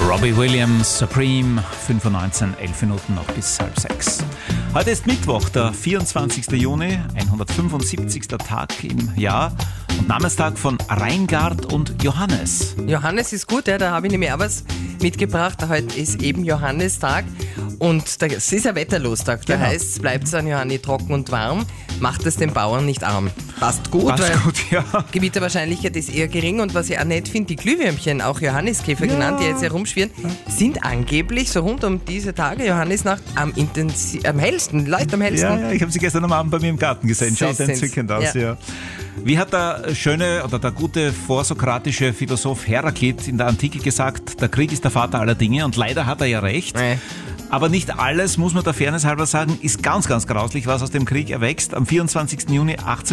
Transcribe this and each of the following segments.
Robbie Williams, Supreme, 5:19, 11 Minuten noch bis 5:30. Heute ist Mittwoch, der 24. Juni, 175. Tag im Jahr und Namenstag von Reingard und Johannes. Johannes ist gut, ja, da habe ich nämlich auch was mitgebracht. Heute ist eben Johannistag und das ist ein Wetterlostag. Da heißt es, bleibt an Johanni trocken und warm, macht es den Bauern nicht arm. Passt gut, Passt weil gut, ja. Gewitterwahrscheinlichkeit ist eher gering und was ich auch nett finde, die Glühwürmchen, auch Johanniskäfer genannt, die jetzt herumschwirren, sind angeblich so rund um diese Tage, Johannisnacht, am hellsten, leicht am hellsten. Ja, ich habe sie gestern am Abend bei mir im Garten gesehen. Schaut entzückend aus, ja. Wie hat der schöne oder der gute vorsokratische Philosoph Heraklit in der Antike gesagt, der Krieg ist der Vater aller Dinge, und leider hat er ja recht. Aber nicht alles, muss man der Fairness halber sagen, ist ganz, ganz grauslich, was aus dem Krieg erwächst. Am 24. Juni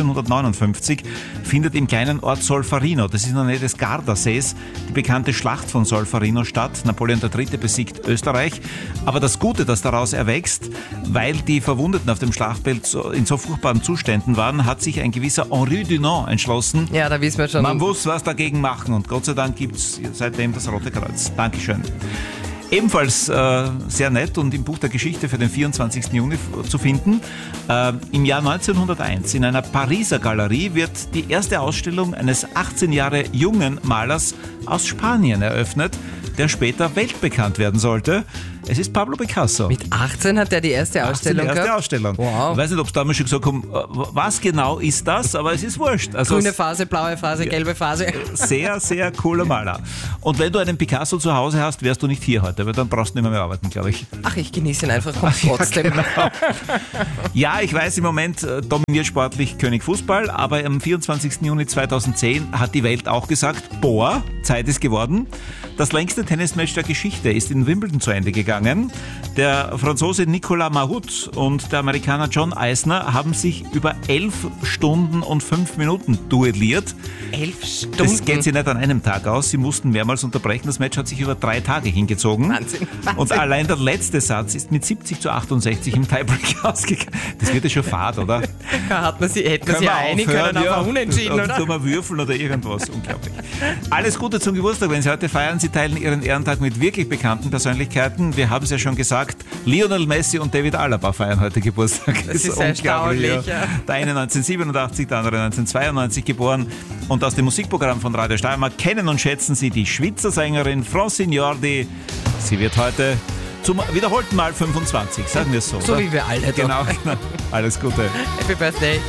1859 findet im kleinen Ort Solferino, das ist in der Nähe des Gardasees, die bekannte Schlacht von Solferino statt. Napoleon III. Besiegt Österreich. Aber das Gute, das daraus erwächst, weil die Verwundeten auf dem Schlachtfeld in so furchtbaren Zuständen waren, hat sich ein gewisser Henri Dunant entschlossen. Ja, da wissen wir schon. Man muss was dagegen machen und Gott sei Dank gibt es seitdem das Rote Kreuz. Dankeschön. Ebenfalls sehr nett und im Buch der Geschichte für den 24. Juni zu finden. Im Jahr 1901 in einer Pariser Galerie wird die erste Ausstellung eines 18 Jahre jungen Malers aus Spanien eröffnet, der später weltbekannt werden sollte. Es ist Pablo Picasso. Mit 18 hat er die erste Ausstellung gehabt? Ausstellung. Wow. Ich weiß nicht, ob es damals schon gesagt haben, was genau ist das, aber es ist wurscht. Also grüne Phase, blaue Phase, gelbe Phase. Sehr, sehr cooler Maler. Und wenn du einen Picasso zu Hause hast, wärst du nicht hier heute, weil dann brauchst du nicht mehr arbeiten, glaube ich. Ach, ich genieße ihn einfach trotzdem. Ja, genau. Ja, ich weiß, im Moment dominiert sportlich König Fußball, aber am 24. Juni 2010 hat die Welt auch gesagt, boah, Zeit ist geworden. Das längste Tennismatch der Geschichte ist in Wimbledon zu Ende gegangen. Der Franzose Nicolas Mahut und der Amerikaner John Isner haben sich über 11 Stunden und 5 Minuten duelliert. 11 Stunden? Das geht sich nicht an einem Tag aus. Sie mussten mehrmals unterbrechen. Das Match hat sich über 3 Tage hingezogen. Wahnsinn. Und allein der letzte Satz ist mit 70:68 im Tiebreak ausgegangen. Das wird ja schon fad, oder? Hätten wir sie einigen können auf ein Unentschieden, oder? Tun wir würfeln oder irgendwas. Unglaublich. Alles Gute zum Geburtstag, wenn Sie heute feiern. Sie teilen Ihren Ehrentag mit wirklich bekannten Persönlichkeiten. Wir haben es ja schon gesagt, Lionel Messi und David Alaba feiern heute Geburtstag. Das ist erstaunlich. Ja. Der eine 1987, der andere 1992 geboren. Und aus dem Musikprogramm von Radio Steiermark kennen und schätzen Sie die Schweizer Sängerin Francine Jordi. Sie wird heute zum wiederholten Mal 25, sagen wir es so. So oder? wie wir alle. Genau. Alles Gute. Happy Birthday.